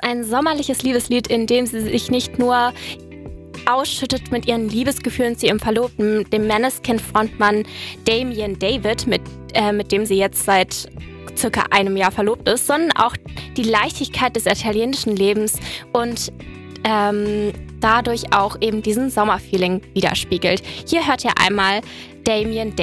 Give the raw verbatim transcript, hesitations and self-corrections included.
ein sommerliches Liebeslied, in dem sie sich nicht nur ausschüttet mit ihren Liebesgefühlen zu ihrem Verlobten, dem Måneskin-Frontmann Damien David, mit, äh, mit dem sie jetzt seit circa einem Jahr verlobt ist, sondern auch die Leichtigkeit des italienischen Lebens und ähm, dadurch auch eben diesen Sommerfeeling widerspiegelt. Hier hört ihr einmal Damien David.